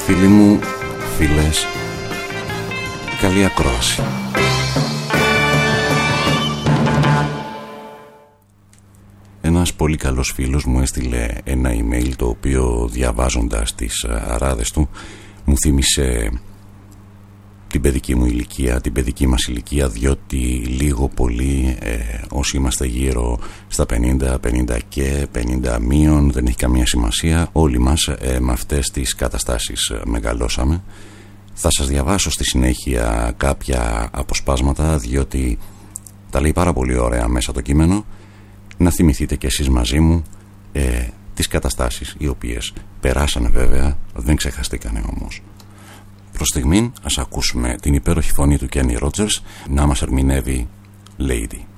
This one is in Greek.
Φίλοι μου, φίλες, καλή ακρόαση. Ένας πολύ καλός φίλος μου έστειλε ένα email, το οποίο διαβάζοντας τις αράδες του μου θύμισε την παιδική μου ηλικία, την παιδική μας ηλικία, διότι λίγο πολύ όσοι είμαστε γύρω στα 50, 50 και 50 μείον, δεν έχει καμία σημασία, όλοι μας με αυτές τις καταστάσεις μεγαλώσαμε. Θα σας διαβάσω στη συνέχεια κάποια αποσπάσματα, διότι τα λέει πάρα πολύ ωραία μέσα το κείμενο, να θυμηθείτε κι εσείς μαζί μου τις καταστάσεις οι οποίες περάσανε, βέβαια δεν ξεχαστήκανε όμως. Προς στιγμήν ας ακούσουμε την υπέροχη φωνή του Kenny Rogers να μας ερμηνεύει Lady.